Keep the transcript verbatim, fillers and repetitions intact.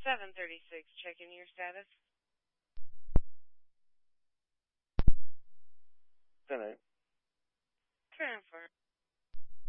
seven thirty-six, checking your status. ten eight. Confirm.